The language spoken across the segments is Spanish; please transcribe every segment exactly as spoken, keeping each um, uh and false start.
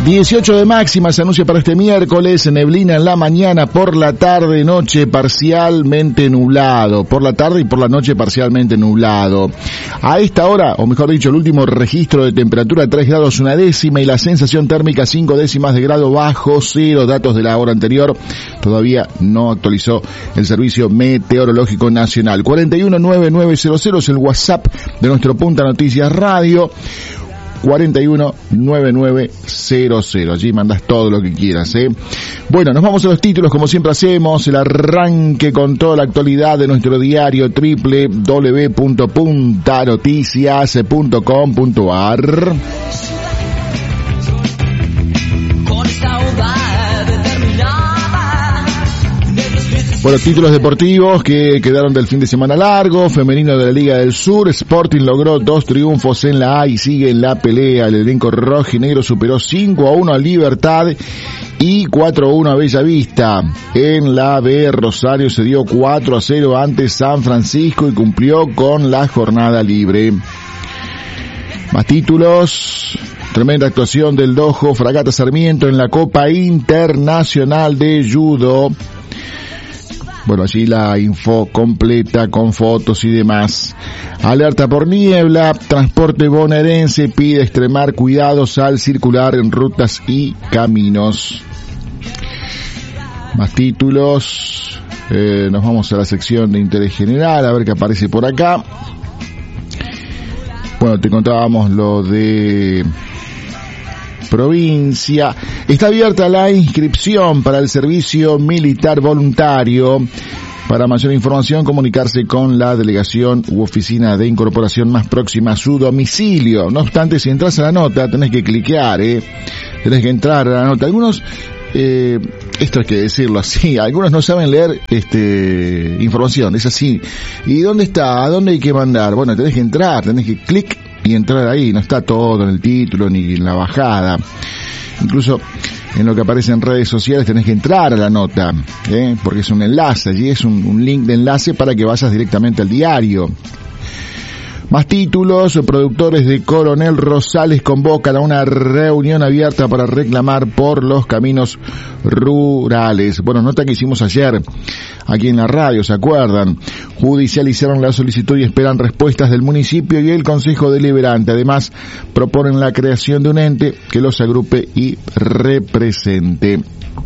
dieciocho de máxima se anuncia para este miércoles, neblina en la mañana, por la tarde, noche parcialmente nublado, por la tarde y por la noche parcialmente nublado. A esta hora, o mejor dicho, el último registro de temperatura tres grados una décima y la sensación térmica cinco décimas de grado bajo cero, datos de la hora anterior, todavía no actualizó el Servicio Meteorológico Nacional. cuatro uno nueve nueve cero cero es el WhatsApp de nuestro Punta Noticias Radio. cuatro uno nueve nueve cero cero. Allí mandas todo lo que quieras, ¿eh? Bueno, nos vamos a los títulos como siempre hacemos, el arranque con toda la actualidad de nuestro diario doble u doble u doble u punto punta noticias punto com punto a r. Bueno, títulos deportivos que quedaron del fin de semana largo. Femenino de la Liga del Sur, Sporting logró dos triunfos en la A y sigue en la pelea. El elenco rojinegro superó cinco a uno a Libertad y cuatro a uno a Bellavista. En la B, Rosario se dio cuatro a cero ante San Francisco y cumplió con la jornada libre. Más títulos. Tremenda actuación del Dojo Fragata Sarmiento en la Copa Internacional de Judo. Bueno, allí la info completa con fotos y demás. Alerta por niebla, transporte bonaerense pide extremar cuidados al circular en rutas y caminos. Más títulos, eh, nos vamos a la sección de interés general, a ver qué aparece por acá. Bueno, te contábamos lo de provincia. Está abierta la inscripción para el servicio militar voluntario. Para mayor información, comunicarse con la delegación u oficina de incorporación más próxima a su domicilio. No obstante, si entras a la nota, tenés que cliquear, eh. Tenés que entrar a la nota. Algunos, eh, esto hay que decirlo así, algunos no saben leer, este, información, es así. ¿Y dónde está? ¿A dónde hay que mandar? Bueno, tenés que entrar, tenés que clic y entrar ahí, no está todo en el título ni en la bajada. Incluso en lo que aparece en redes sociales tenés que entrar a la nota, ¿eh? Porque es un enlace, allí es un, un link de enlace para que vayas directamente al diario. Más títulos, productores de Coronel Rosales convocan a una reunión abierta para reclamar por los caminos rurales. Bueno, nota que hicimos ayer aquí en la radio, ¿se acuerdan? Judicializaron la solicitud y esperan respuestas del municipio y el Consejo Deliberante. Además, proponen la creación de un ente que los agrupe y represente.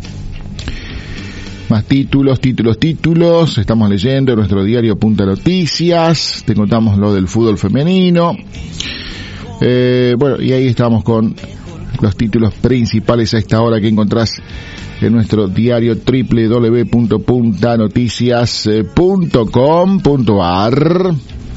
Más títulos, títulos, títulos. Estamos leyendo en nuestro diario Punta Noticias. Te contamos lo del fútbol femenino. Eh, bueno, y ahí estamos con los títulos principales a esta hora que encontrás en nuestro diario doble u doble u doble u punto punta noticias punto com punto a r.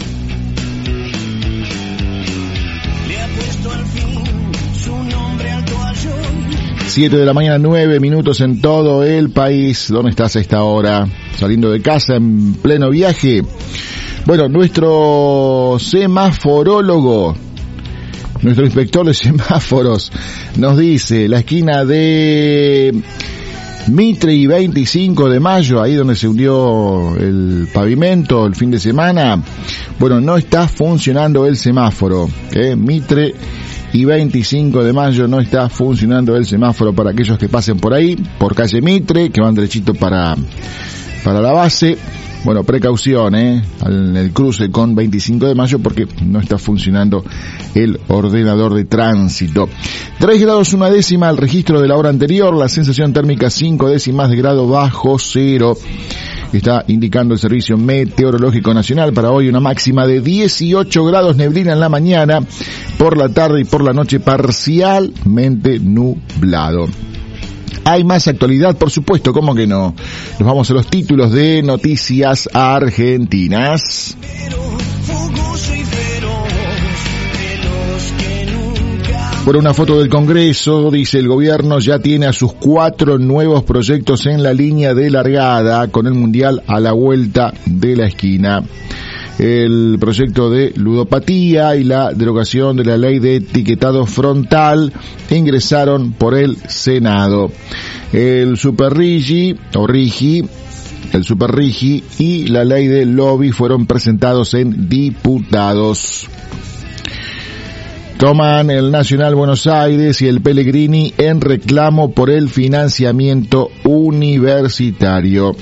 siete de la mañana, nueve minutos en todo el país. ¿Dónde estás a esta hora? Saliendo de casa en pleno viaje. Bueno, nuestro semaforólogo, nuestro inspector de semáforos, nos dice la esquina de Mitre y veinticinco de mayo, ahí donde se hundió el pavimento el fin de semana. Bueno, no está funcionando el semáforo, ¿eh? Mitre y veinticinco de mayo no está funcionando el semáforo para aquellos que pasen por ahí, por calle Mitre, que van derechito para, para la base. Bueno, precaución, eh, en el cruce con veinticinco de mayo porque no está funcionando el ordenador de tránsito. tres grados una décima al registro de la hora anterior, la sensación térmica cinco décimas de grado bajo cero. Está indicando el Servicio Meteorológico Nacional para hoy una máxima de dieciocho grados, neblina en la mañana, por la tarde y por la noche parcialmente nublado. Hay más actualidad, por supuesto, ¿cómo que no? Nos vamos a los títulos de noticias argentinas. Por una foto del Congreso, dice el gobierno ya tiene a sus cuatro nuevos proyectos en la línea de largada con el Mundial a la vuelta de la esquina. El proyecto de ludopatía y la derogación de la ley de etiquetado frontal ingresaron por el Senado. El Super Rigi, o Rigi, el Super Rigi y la ley de lobby fueron presentados en diputados. Toman el Nacional Buenos Aires y el Pellegrini en reclamo por el financiamiento universitario.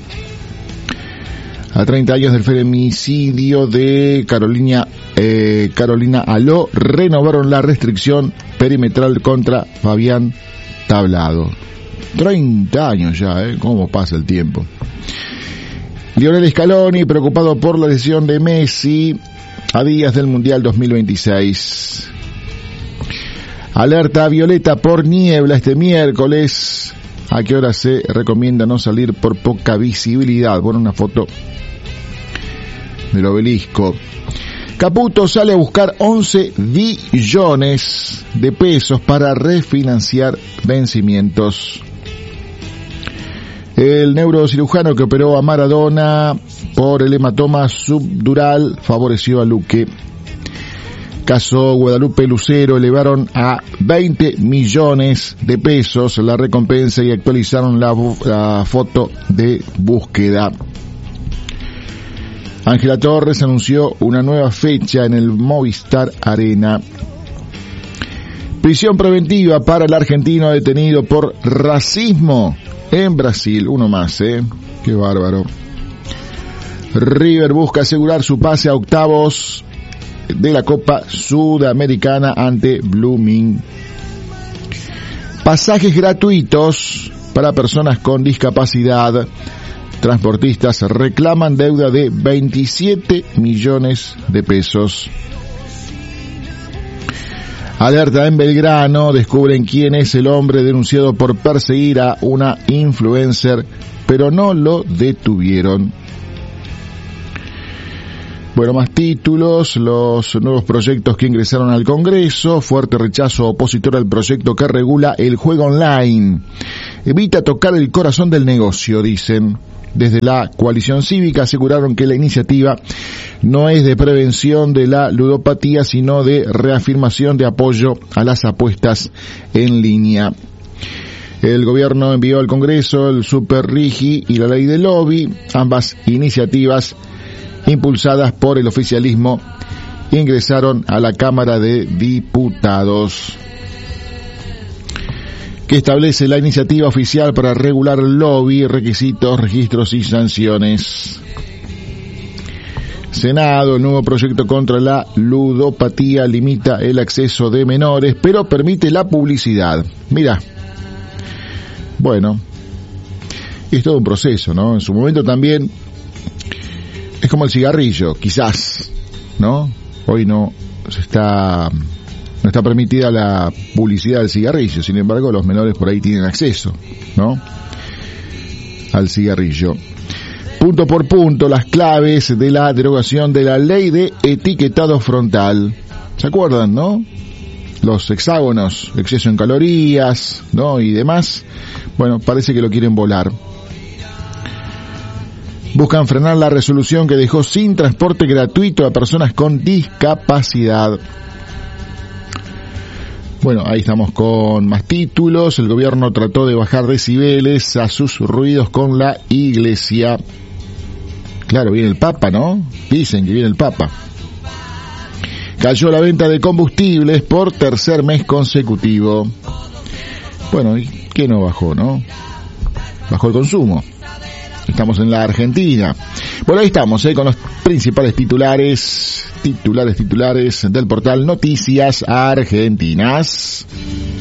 A treinta años del femicidio de Carolina, eh, Carolina Aló, renovaron la restricción perimetral contra Fabián Tablado. treinta años ya, ¿eh? ¿Cómo pasa el tiempo? Lionel Scaloni, preocupado por la lesión de Messi a días del Mundial dos mil veintiséis. Alerta violeta por niebla este miércoles. ¿A qué hora se recomienda no salir por poca visibilidad? Bueno, una foto del obelisco. Caputo sale a buscar once billones de pesos para refinanciar vencimientos. El neurocirujano que operó a Maradona por el hematoma subdural favoreció a Luque. Caso Guadalupe Lucero, elevaron a veinte millones de pesos la recompensa y actualizaron la, la foto de búsqueda. Ángela Torres anunció una nueva fecha en el Movistar Arena. Prisión preventiva para el argentino detenido por racismo en Brasil. Uno más, ¿eh? Qué bárbaro. River busca asegurar su pase a octavos de la Copa Sudamericana ante Blooming. Pasajes gratuitos para personas con discapacidad. Transportistas reclaman deuda de veintisiete millones de pesos. Alerta en Belgrano, descubren quién es el hombre denunciado por perseguir a una influencer, pero no lo detuvieron. Bueno, más títulos, los nuevos proyectos que ingresaron al Congreso, fuerte rechazo opositor al proyecto que regula el juego online. Evita tocar el corazón del negocio, dicen. Desde la coalición cívica aseguraron que la iniciativa no es de prevención de la ludopatía, sino de reafirmación de apoyo a las apuestas en línea. El gobierno envió al Congreso el Super Rigi y la ley del lobby, ambas iniciativas impulsadas por el oficialismo, ingresaron a la Cámara de Diputados, que establece la iniciativa oficial para regular el lobby, requisitos, registros y sanciones. Senado, el nuevo proyecto contra la ludopatía limita el acceso de menores, pero permite la publicidad. Mira, bueno, es todo un proceso, ¿no? En su momento también es como el cigarrillo, quizás, ¿no? Hoy no se está... No está permitida la publicidad del cigarrillo, sin embargo los menores por ahí tienen acceso, ¿no?, al cigarrillo. Punto por punto, las claves de la derogación de la ley de etiquetado frontal. ¿Se acuerdan, no? Los hexágonos, exceso en calorías, ¿no?, y demás. Bueno, parece que lo quieren volar. Buscan frenar la resolución que dejó sin transporte gratuito a personas con discapacidad. Bueno, ahí estamos con más títulos. El gobierno trató de bajar decibeles a sus ruidos con la iglesia. Claro, viene el Papa, ¿no? Dicen que viene el Papa. Cayó la venta de combustibles por tercer mes consecutivo. Bueno, ¿y qué no bajó, no? Bajó el consumo. Estamos en la Argentina. Bueno, ahí estamos, ¿eh? Con los principales titulares, titulares, titulares del portal Noticias Argentinas.